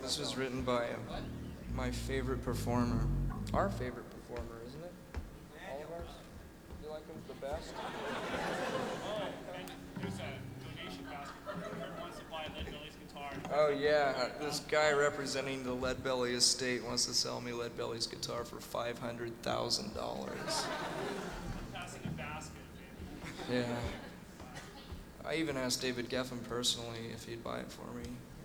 This was written by my favorite performer. Our favorite performer, isn't it? All of ours? You like him the best? Oh, and there's a donation basket for whoever wants to buy Lead Belly's guitar. Oh yeah, this guy representing the Lead Belly estate wants to sell me Lead Belly's guitar for $500,000. Passing a basket, maybe. Yeah. I even asked David Geffen personally if he'd buy it for me.